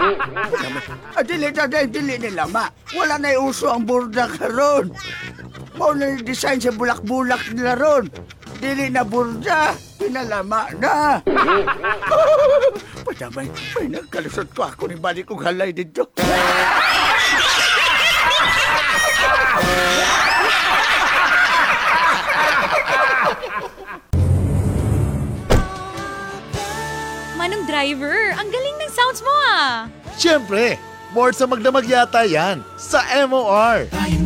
Dili nila ma. Wala na uso ang burda karon. Mao na yung design sa bulak-bulak nila ron. Dili na burda, pinalama na. Padamay, may nagkalusot ko ako ni balik kong halay dito. Manong driver, ang galing ng sounds mo ah! Siyempre, board sa magdamag yata yan sa MOR.